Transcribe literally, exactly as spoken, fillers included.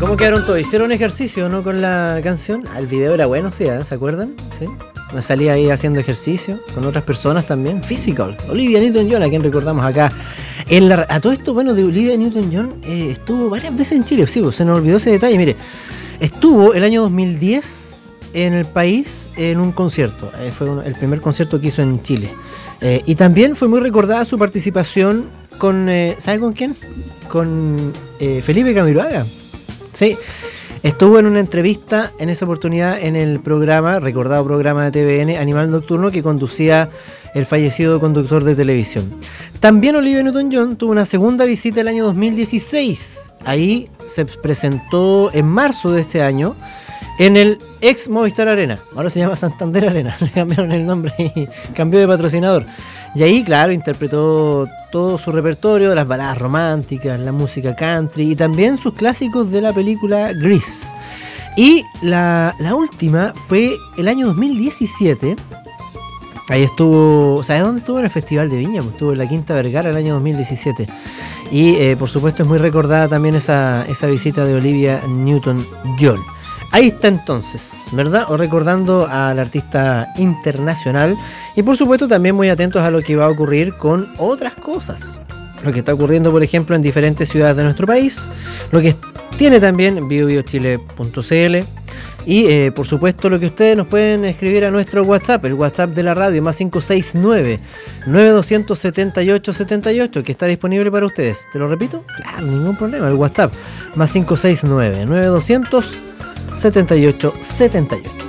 ¿Cómo quedaron todos? ¿Hicieron ejercicio, no, con la canción? Ah, el video era bueno, sí, ¿eh? ¿Se acuerdan? Sí. Me salía ahí haciendo ejercicio con otras personas también. Physical. Olivia Newton-John, a quien recordamos acá. En la, a todo esto, bueno, de Olivia Newton-John eh, estuvo varias veces en Chile. Sí, pues, se nos olvidó ese detalle. Mire, estuvo el año dos mil diez en el país en un concierto. Eh, fue uno, el primer concierto que hizo en Chile. Eh, y también fue muy recordada su participación con, eh, ¿sabe con quién? Con eh, Felipe Camiroaga. Sí. Estuvo en una entrevista en esa oportunidad en el programa, recordado programa de T V N, Animal Nocturno, que conducía el fallecido conductor de televisión. También Olivia Newton-John tuvo una segunda visita el año dos mil dieciséis. Ahí se presentó en marzo de este año en el ex Movistar Arena. Ahora se llama Santander Arena. Le cambiaron el nombre y cambió de patrocinador. Y ahí, claro, interpretó todo su repertorio, las baladas románticas, la música country y también sus clásicos de la película Grease. Y la, la última fue el año dos mil diecisiete. Ahí estuvo, ¿sabes dónde estuvo? En el Festival de Viña, pues estuvo en la Quinta Vergara el año dos mil diecisiete. Y eh, por supuesto es muy recordada también esa, esa visita de Olivia Newton-John. Ahí está entonces, ¿verdad? O recordando al artista internacional. Y por supuesto también muy atentos a lo que va a ocurrir con otras cosas. Lo que está ocurriendo, por ejemplo, en diferentes ciudades de nuestro país. Lo que tiene también bio bio chile punto c l. Y eh, por supuesto lo que ustedes nos pueden escribir a nuestro WhatsApp, el WhatsApp de la radio, más cinco seis nueve, nueve dos siete ocho siete ocho, que está disponible para ustedes. ¿Te lo repito? Claro, ningún problema, el WhatsApp, más cinco seis nueve, nueve dos cero, setenta y ocho setenta y ocho.